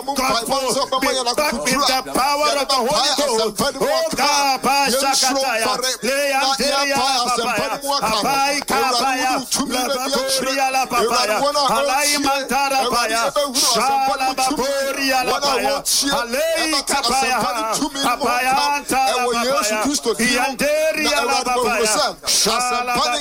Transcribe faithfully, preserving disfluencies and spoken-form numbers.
God, be the power of the Holy Ghost. Oh, Kapa Shakataya, Leanteria Papaya, Apai Kapaya, Labaporia La Papaya, Alai Mantara Paya, Shala Baporia La Paya, Alei Kapaya, Papaya Antara Papaya, Yanteria La Papaya, Shala